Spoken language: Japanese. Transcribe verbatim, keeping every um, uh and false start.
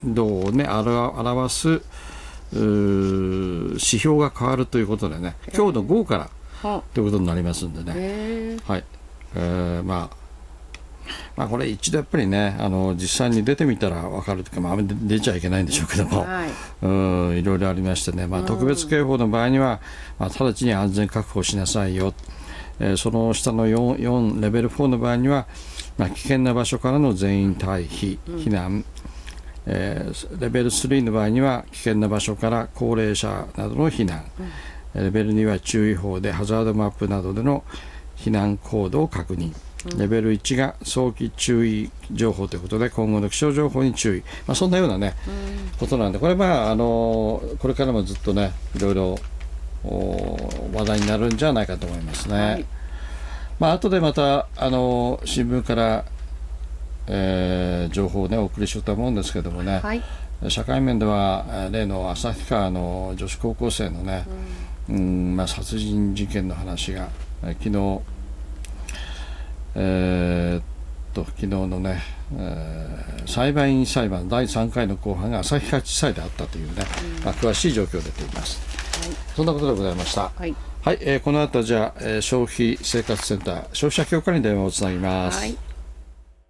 度を、ね、表す指標が変わるということでね、今日の午後からということになりますんでね、はいえーまあまあ、これ一度やっぱりね、あの実際に出てみたら分かるというか、まあ、出ちゃいけないんでしょうけども、はい、うんいろいろありましてね、まあ、特別警報の場合には、まあ、直ちに安全確保しなさいよ、えー、その下の 4, 4レベルフォーの場合には、まあ、危険な場所からの全員退避、避難、うんえー、レベルスリーの場合には危険な場所から高齢者などの避難、うん、レベルには注意報でハザードマップなどでの避難行動を確認、レベルいちが早期注意情報ということで今後の気象情報に注意、まあ、そんなような、ねうん、ことなんで、これ、まあ、あのこれからもずっとねいろいろ話題になるんじゃないかと思いますね、はいまあ後でまたあの新聞から、えー、情報を、ね、お送りしようと思うんですけどもね、はい、社会面では例の旭川の女子高校生のね、うんうんまあ、殺人事件の話が昨日えー、っと昨日のね、えー、裁判員裁判だいさんかいの公判が旭川地裁であったというね、うんまあ、詳しい状況が出ています、はい、そんなことでございました。はい、はいえー、この後じゃあ、えー、消費生活センター消費者協会に電話をつなぎます。はい